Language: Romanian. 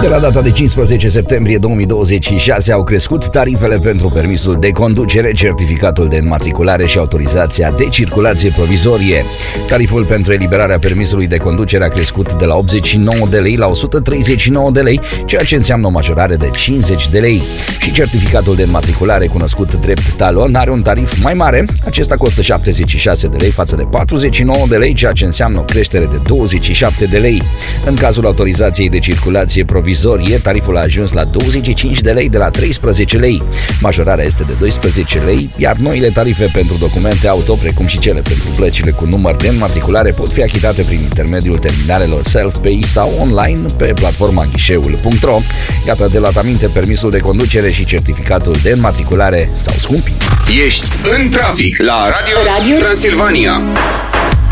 De la data de 15 septembrie 2026 au crescut tarifele pentru permisul de conducere, certificatul de înmatriculare și autorizația de circulație provizorie. Tariful pentru eliberarea permisului de conducere a crescut de la 89 de lei la 139 de lei, ceea ce înseamnă o majorare de 50 de lei. Și certificatul de înmatriculare, cunoscut drept talon, are un tarif mai mare. Acesta costă 76 de lei față de 49 de lei, ceea ce înseamnă o creștere de 27 de lei. În cazul autorizației de circulație provizorie, tariful a ajuns la 25 de lei de la 13 lei. Majorarea este de 12 lei, iar noile tarife pentru documente auto, precum și cele pentru plăcile cu număr de înmatriculare, pot fi achitate prin intermediul terminalelor self-pay sau online pe platforma ghișeul.ro. Iată, de la aminte, permisul de conducere și certificatul de înmatriculare s-au scumpit. Ești în trafic la Radio Transilvania.